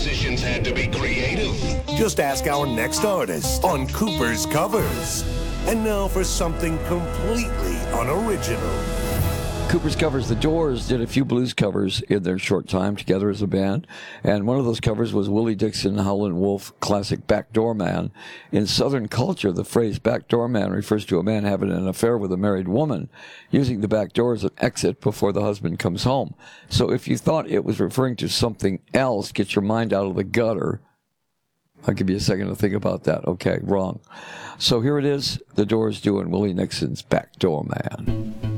musicians had to be creative. Just ask our next artist on Cooper's Covers. And now for something completely unoriginal. Cooper's Covers, The Doors did a few blues covers in their short time together as a band, and one of those covers was Willie Dixon, Howlin' Wolf classic Backdoor Man. In Southern culture, the phrase backdoor man refers to a man having an affair with a married woman, using the back door as an exit before the husband comes home. So if you thought it was referring to something else, get your mind out of the gutter. I'll give you a second to think about that. Okay, wrong. So here it is, The Doors doing Willie Nixon's Backdoor Man.